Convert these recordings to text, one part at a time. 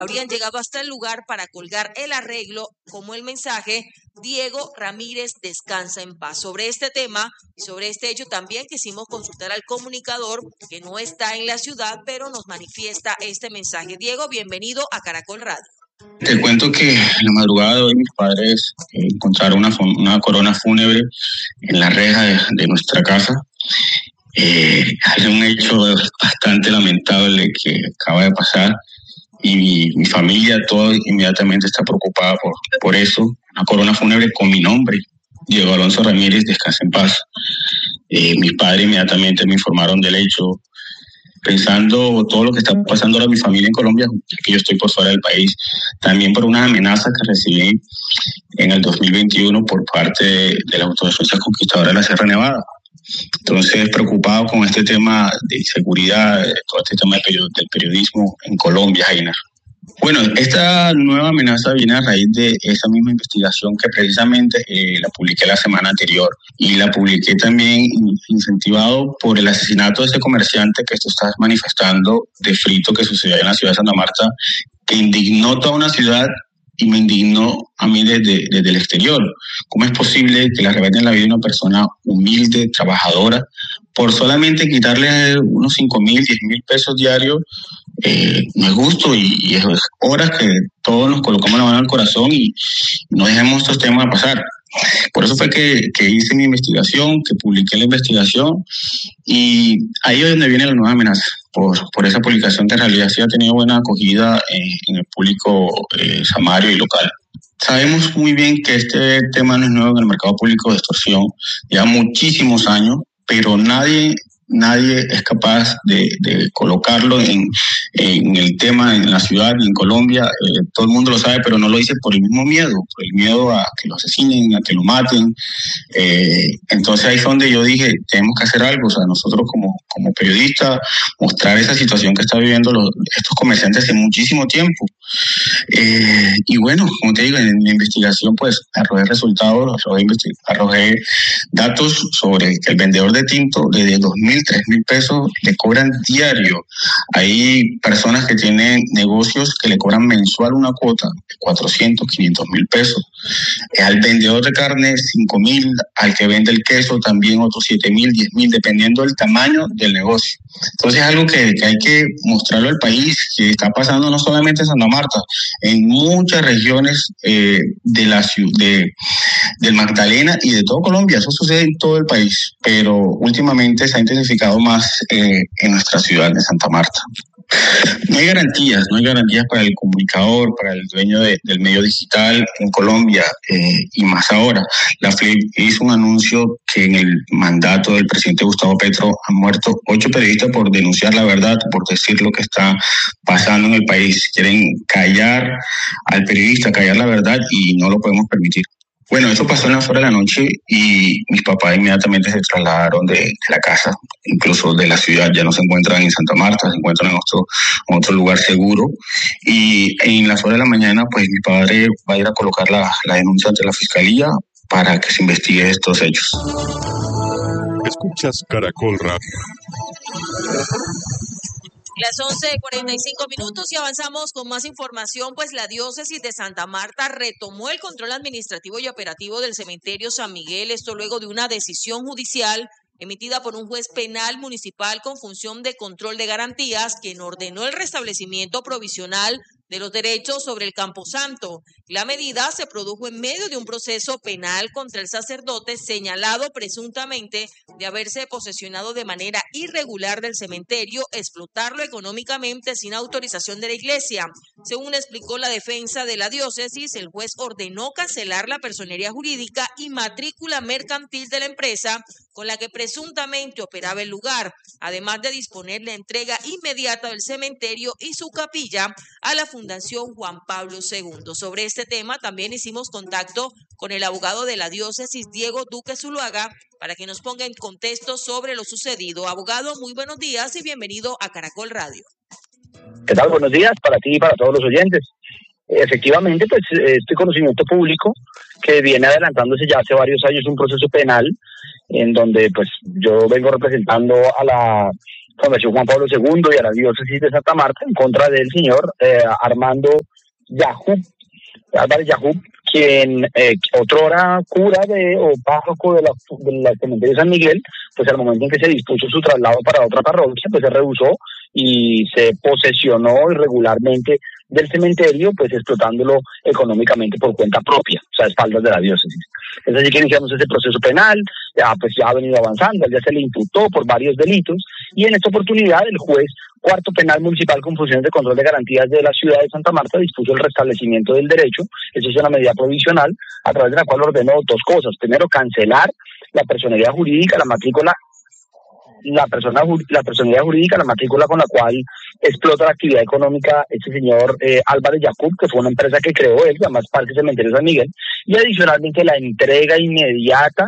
habrían llegado hasta el lugar para colgar el arreglo, como el mensaje Diego Ramírez descansa en paz. Sobre este tema y sobre este hecho también quisimos consultar al comunicador que no está en la ciudad, pero nos manifiesta este mensaje. Diego, bienvenido a Caracol Radio. Te cuento que en la madrugada de hoy mis padres encontraron una corona fúnebre en la reja de nuestra casa. Es un hecho bastante lamentable que acaba de pasar y mi familia toda inmediatamente está preocupada por eso. Una corona fúnebre con mi nombre, Diego Alonso Ramírez, descansa en paz. Mis padres inmediatamente me informaron del hecho, pensando todo lo que está pasando ahora mi familia en Colombia, que yo estoy por fuera del país, también por una amenaza que recibí en el 2021 por parte de la Autodefensa Conquistadora de la Sierra Nevada. Entonces, preocupado con este tema de inseguridad, todo este tema del periodismo en Colombia, Jaina. Bueno, esta nueva amenaza viene a raíz de esa misma investigación que precisamente la publiqué la semana anterior y la publiqué también incentivado por el asesinato de ese comerciante que tú estás manifestando de frito que sucedió en la ciudad de Santa Marta, que indignó toda una ciudad y me indignó a mí desde el exterior. ¿Cómo es posible que le arrebeten la vida a una persona humilde, trabajadora, por solamente quitarle unos 5.000, 10.000 pesos diarios? No es justo y es horas que todos nos colocamos la mano al corazón y no dejemos estos temas pasar. Por eso fue que hice mi investigación, que publiqué la investigación y ahí es donde viene la nueva amenaza. Por esa publicación que en realidad sí ha tenido buena acogida en el público samario y local. Sabemos muy bien que este tema no es nuevo en el mercado público de extorsión, lleva muchísimos años, pero nadie es capaz de colocarlo en el tema en la ciudad y en Colombia. Todo el mundo lo sabe, pero no lo dice por el mismo miedo, por el miedo a que lo asesinen, a que lo maten. Entonces ahí fue donde yo dije, tenemos que hacer algo. O sea, nosotros como periodistas, mostrar esa situación que están viviendo estos comerciantes hace muchísimo tiempo. Y bueno, como te digo, en mi investigación pues arrojé resultados, arrojé datos sobre que el vendedor de tinto desde 2.000, 3.000 pesos le cobran diario. Hay personas que tienen negocios que le cobran mensual una cuota de 400, 500.000 pesos. Al vendedor de carne 5.000, al que vende el queso también otros 7.000, 10.000, dependiendo del tamaño del negocio. Entonces es algo que hay que mostrarlo al país, que está pasando no solamente en Santa Marta, en muchas regiones de la ciudad, del Magdalena y de todo Colombia. Eso sucede en todo el país, pero últimamente se ha intensificado más en nuestra ciudad de Santa Marta. No hay garantías para el comunicador, para el dueño del medio digital en Colombia y más ahora. La FLIP hizo un anuncio que en el mandato del presidente Gustavo Petro han muerto 8 periodistas por denunciar la verdad, por decir lo que está pasando en el país. Quieren callar al periodista, callar la verdad y no lo podemos permitir. Bueno, eso pasó en las horas de la noche y mis papás inmediatamente se trasladaron de la casa, incluso de la ciudad. Ya no se encuentran en Santa Marta, se encuentran en otro lugar seguro. Y en las horas de la mañana, pues mi padre va a ir a colocar la denuncia ante la fiscalía para que se investigue estos hechos. Escuchas Caracol Radio. Las 11:45 y avanzamos con más información, pues la diócesis de Santa Marta retomó el control administrativo y operativo del cementerio San Miguel, esto luego de una decisión judicial emitida por un juez penal municipal con función de control de garantías, quien ordenó el restablecimiento provisional de los derechos sobre el camposanto. La medida se produjo en medio de un proceso penal contra el sacerdote señalado presuntamente de haberse posesionado de manera irregular del cementerio, explotarlo económicamente sin autorización de la iglesia. Según explicó la defensa de la diócesis, el juez ordenó cancelar la personería jurídica y matrícula mercantil de la empresa con la que presuntamente operaba el lugar, además de disponer la entrega inmediata del cementerio y su capilla a la Fundación Juan Pablo II. Sobre este tema también hicimos contacto con el abogado de la diócesis, Diego Duque Zuluaga, para que nos ponga en contexto sobre lo sucedido. Abogado, muy buenos días y bienvenido a Caracol Radio. ¿Qué tal? Buenos días para ti y para todos los oyentes. Efectivamente, pues este conocimiento público que viene adelantándose ya hace varios años un proceso penal en donde pues yo vengo representando a la Fundación Juan Pablo II y a la diócesis de Santa Marta en contra del señor Armando Álvarez Yajub, quien otrora cura o párroco de la cementerio San Miguel, pues al momento en que se dispuso su traslado para otra parroquia, pues se rehusó y se posesionó irregularmente del cementerio, pues explotándolo económicamente por cuenta propia, o sea, a espaldas de la diócesis. Es así que iniciamos ese proceso penal, ya ha venido avanzando, ya se le imputó por varios delitos, y en esta oportunidad el juez Cuarto Penal Municipal con funciones de control de garantías de la ciudad de Santa Marta dispuso el restablecimiento del derecho. Eso es una medida provisional a través de la cual ordenó dos cosas. Primero, cancelar la personería jurídica, la matrícula con la cual explota la actividad económica este señor Álvarez Yajub, que fue una empresa que creó él, además Parque Cementerio San Miguel, y adicionalmente la entrega inmediata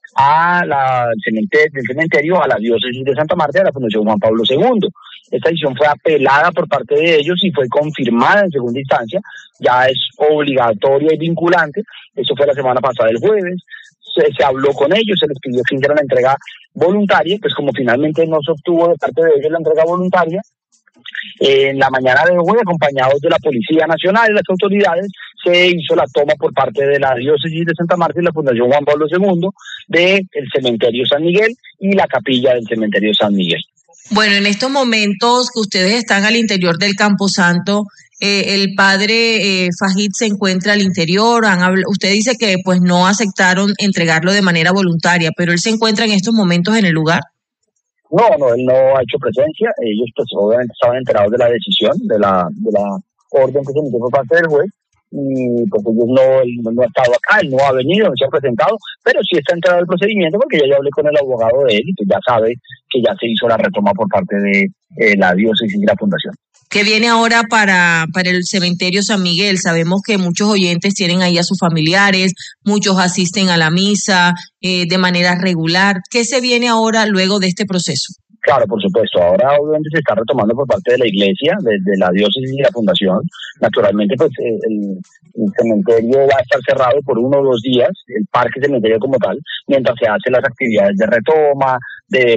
del cementerio a la diócesis de Santa Marta y a la Fundación Juan Pablo II. Esta decisión fue apelada por parte de ellos y fue confirmada en segunda instancia, ya es obligatoria y vinculante. Eso fue la semana pasada, el jueves. Se habló con ellos, se les pidió que hicieran la entrega voluntaria, pues como finalmente no se obtuvo de parte de ellos la entrega voluntaria, en la mañana de hoy, acompañados de la Policía Nacional y las autoridades, se hizo la toma por parte de la diócesis de Santa Marta y la Fundación Juan Pablo II del cementerio San Miguel y la capilla del cementerio San Miguel. Bueno, en estos momentos que ustedes están al interior del Camposanto, el padre Fajid se encuentra al interior. Usted dice que pues no aceptaron entregarlo de manera voluntaria, pero él se encuentra en estos momentos en el lugar. No, él no ha hecho presencia. Ellos pues obviamente estaban enterados de la decisión, de la orden que se emitió por parte del juez, y pues él no ha estado acá, él no ha venido, no se ha presentado, pero sí está enterado del procedimiento porque ya hablé con el abogado de él y pues ya sabe que ya se hizo la retoma por parte de la diócesis y la fundación. ¿Qué viene ahora para el cementerio San Miguel? Sabemos que muchos oyentes tienen ahí a sus familiares, muchos asisten a la misa de manera regular. ¿Qué se viene ahora luego de este proceso? Claro, por supuesto. Ahora obviamente se está retomando por parte de la iglesia, desde la diócesis y la fundación. Naturalmente, pues el cementerio va a estar cerrado por 1 o 2 días, el parque cementerio como tal, mientras se hacen las actividades de retoma, de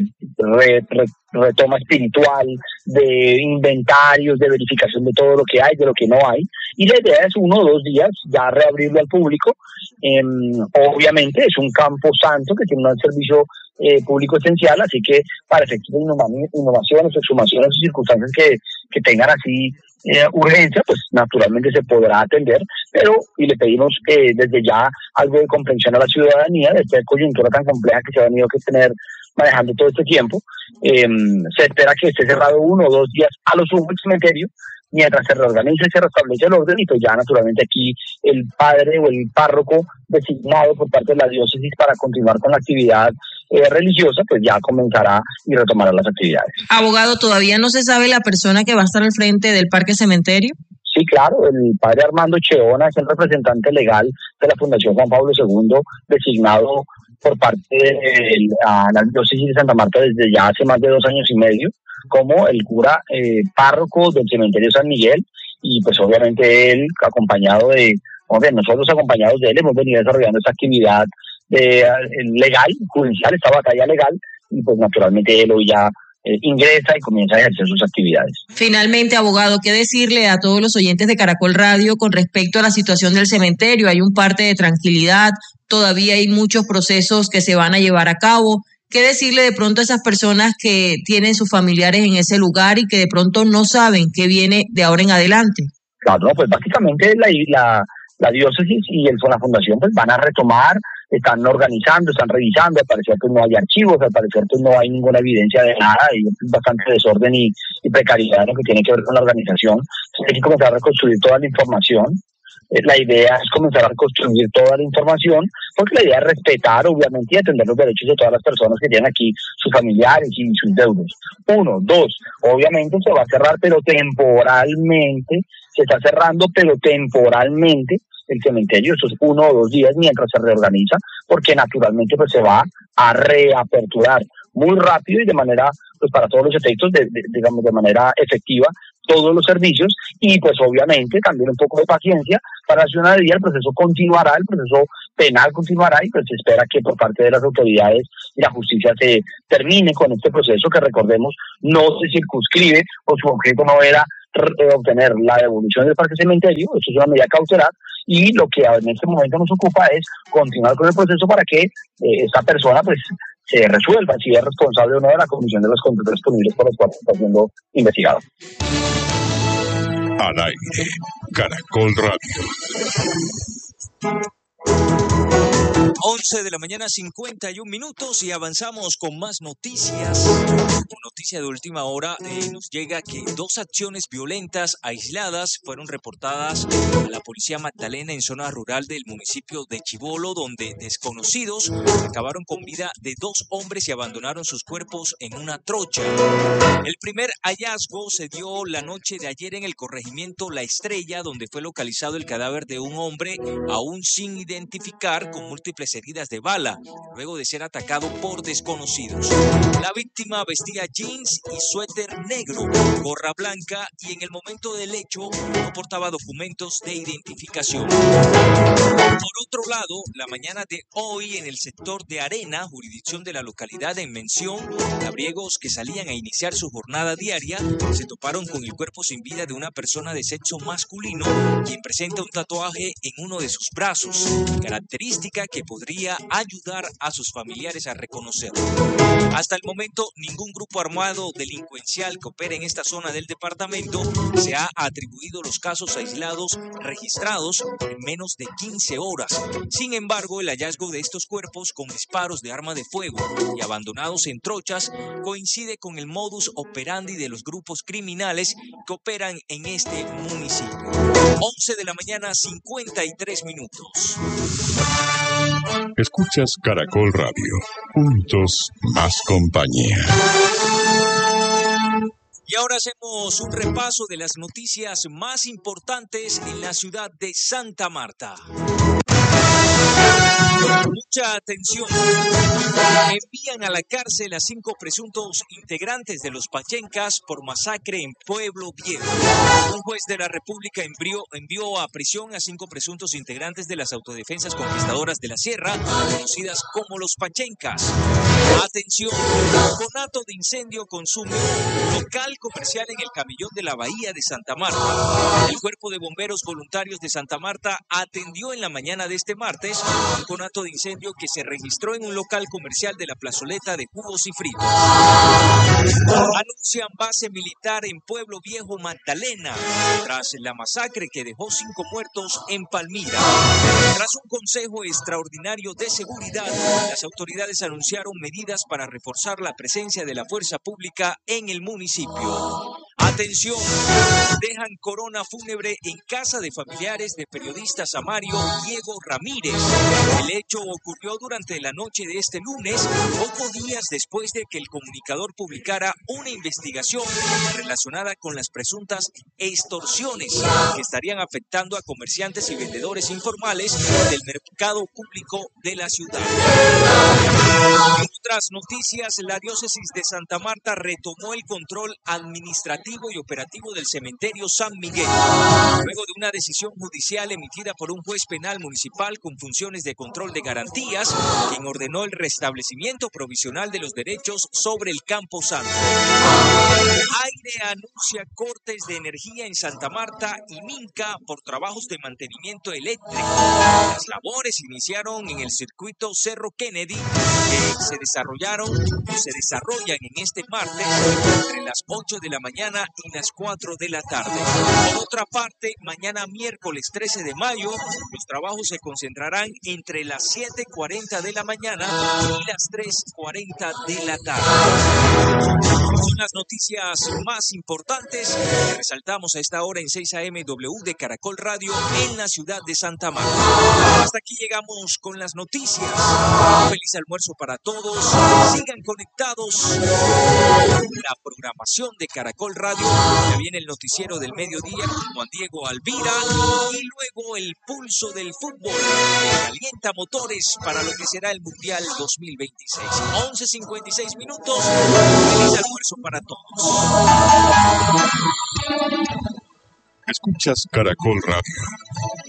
retoma espiritual, de inventarios, de verificación de todo lo que hay, de lo que no hay. Y la idea es 1 o 2 días ya reabrirlo al público. Obviamente es un campo santo que tiene un servicio público esencial, así que para efectos de innovaciones, exhumaciones o circunstancias que tengan así urgencia, pues naturalmente se podrá atender, y le pedimos desde ya algo de comprensión a la ciudadanía de esta coyuntura tan compleja que se ha venido que tener manejando todo este tiempo. Se espera que esté cerrado 1 o 2 días a lo sumo el cementerio, mientras se reorganiza y se restablece el orden, y pues ya naturalmente aquí el padre o el párroco designado por parte de la diócesis para continuar con la actividad religiosa, pues ya comenzará y retomará las actividades. Abogado, ¿todavía no se sabe la persona que va a estar al frente del Parque Cementerio? Sí, claro, el padre Armando Cheona es el representante legal de la Fundación Juan Pablo II, designado por parte de la diócesis de Santa Marta desde ya hace más de 2 años y medio, como el cura párroco del cementerio San Miguel, y pues obviamente él, nosotros acompañados de él, hemos venido desarrollando esta actividad legal, judicial, esta batalla legal, y pues naturalmente él hoy ya ingresa y comienza a ejercer sus actividades. Finalmente, abogado, ¿qué decirle a todos los oyentes de Caracol Radio con respecto a la situación del cementerio? Hay un parte de tranquilidad, todavía hay muchos procesos que se van a llevar a cabo. ¿Qué decirle de pronto a esas personas que tienen sus familiares en ese lugar y que de pronto no saben qué viene de ahora en adelante? Claro, pues básicamente la diócesis y la fundación pues van a retomar, están organizando, están revisando. Al parecer pues no hay archivos, al parecer pues no hay ninguna evidencia de nada, y bastante desorden y precariedad en lo que tiene que ver con la organización. Entonces hay que comenzar a reconstruir toda la información. La idea es comenzar a reconstruir toda la información, porque la idea es respetar, obviamente, y atender los derechos de todas las personas que tienen aquí, sus familiares y sus deudos. 1, 2, obviamente se va a cerrar, pero temporalmente, se está cerrando, pero temporalmente, el cementerio, estos 1 o 2 días mientras se reorganiza, porque naturalmente pues se va a reaperturar muy rápido y de manera, pues para todos los efectos, digamos de manera efectiva, todos los servicios, y pues obviamente también un poco de paciencia para la ciudadanía. El proceso continuará, el proceso penal continuará y pues se espera que por parte de las autoridades y la justicia se termine con este proceso que, recordemos, no se circunscribe o su objeto no era obtener la devolución del parque cementerio. Eso es una medida cautelar, y lo que en este momento nos ocupa es continuar con el proceso para que esta persona pues se resuelva si es responsable o no de la comisión de los contratos punibles por los cuales está siendo investigado. Al aire, Caracol Radio. 11 de la mañana, 51 minutos, y avanzamos con más noticias. Noticia de última hora, nos llega que 2 acciones violentas aisladas fueron reportadas a la policía Magdalena en zona rural del municipio de Chibolo, donde desconocidos acabaron con vida de 2 hombres y abandonaron sus cuerpos en una trocha. El primer hallazgo se dio la noche de ayer en el corregimiento La Estrella, donde fue localizado el cadáver de un hombre aún sin identificar, con múltiples heridas de bala, luego de ser atacado por desconocidos. La víctima vestía jeans y suéter negro, gorra blanca, y en el momento del hecho no portaba documentos de identificación. Por otro lado, la mañana de hoy, en el sector de Arena, jurisdicción de la localidad de Mención, labriegos que salían a iniciar su jornada diaria se toparon con el cuerpo sin vida de una persona de sexo masculino, quien presenta un tatuaje en uno de sus brazos, característica que podría ayudar a sus familiares a reconocerlo. Hasta el momento, ningún grupo armado delincuencial que opere en esta zona del departamento se ha atribuido los casos aislados registrados en menos de 15 horas. Sin embargo, el hallazgo de estos cuerpos con disparos de arma de fuego y abandonados en trochas coincide con el modus operandi de los grupos criminales que operan en este municipio. 11 de la mañana, 53 minutos. Escuchas Caracol Radio. Juntos, más compañía. Y ahora hacemos un repaso de las noticias más importantes en la ciudad de Santa Marta. Mucha atención. Envían a la cárcel a 5 presuntos integrantes de los Pachencas por masacre en Pueblo Viejo. Un juez de la República envió a prisión a 5 presuntos integrantes de las autodefensas conquistadoras de la Sierra, conocidas como los Pachencas. Atención. Conato de incendio consume un local comercial en el camellón de la Bahía de Santa Marta. El Cuerpo de Bomberos Voluntarios de Santa Marta atendió en la mañana de este martes un conato de incendio que se registró en un local comercial de la plazoleta de jugos y fritos. Anuncian base militar en Pueblo Viejo, Magdalena, tras la masacre que dejó 5 muertos en Palmira. Tras un consejo extraordinario de seguridad, las autoridades anunciaron medidas para reforzar la presencia de la fuerza pública en el municipio. Atención, dejan corona fúnebre en casa de familiares de periodista Samario Diego Ramírez. El hecho ocurrió durante la noche de este lunes, pocos días después de que el comunicador publicara una investigación relacionada con las presuntas extorsiones que estarían afectando a comerciantes y vendedores informales del mercado público de la ciudad. En otras noticias, la diócesis de Santa Marta retomó el control administrativo y operativo del cementerio San Miguel, luego de una decisión judicial emitida por un juez penal municipal con funciones de control de garantías, quien ordenó el restablecimiento provisional de los derechos sobre el Campo Santo. Aire anuncia cortes de energía en Santa Marta y Minca por trabajos de mantenimiento eléctrico. Las labores iniciaron en el circuito Cerro Kennedy, que se desarrollan en este martes entre las 8 de la mañana y las 4 de la tarde. Por otra parte, mañana miércoles 13 de mayo, los trabajos se concentrarán entre las 7:40 de la mañana y las 3:40 de la tarde. Son las noticias más importantes que resaltamos a esta hora en 6 AM W de Caracol Radio en la ciudad de Santa Marta. Hasta aquí llegamos con las noticias. Feliz almuerzo para todos. Sigan conectados. La programación de Caracol Radio. Ya viene el noticiero del mediodía con Juan Diego Alvira y luego el pulso del fútbol que calienta motores para lo que será el Mundial 2026. 11:56 minutos. Feliz almuerzo para todos. Escuchas Caracol Radio.